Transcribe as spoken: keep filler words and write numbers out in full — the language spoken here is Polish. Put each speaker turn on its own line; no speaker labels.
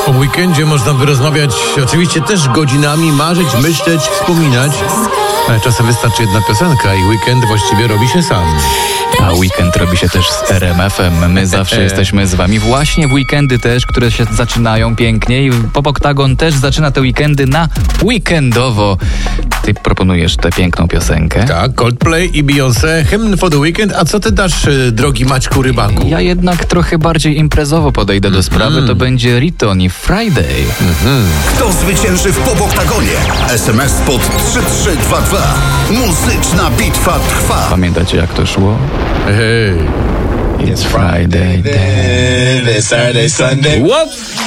O weekendzie można by rozmawiać oczywiście też godzinami, marzyć, myśleć, wspominać. Ale czasem wystarczy jedna piosenka i weekend właściwie robi się sam.
A weekend robi się też z R M F em. My zawsze jesteśmy z wami właśnie w weekendy też, które się zaczynają pięknie i Pop Oktagon też zaczyna te weekendy na weekendowo. Ty proponujesz tę piękną piosenkę.
Tak, Coldplay i Beyoncé, Hymn for the Weekend. A co ty dasz, drogi Maćku Rybaku?
Ja jednak trochę bardziej imprezowo podejdę do sprawy. Mm. To będzie Riton i Friday.
Mm-hmm.
Kto zwycięży w Pop Oktagonie? S M S pod trzy trzy dwa dwa. Muzyczna bitwa trwa.
Pamiętacie, jak to szło?
Hey.
It's Friday, then it's Saturday, Sunday.
What?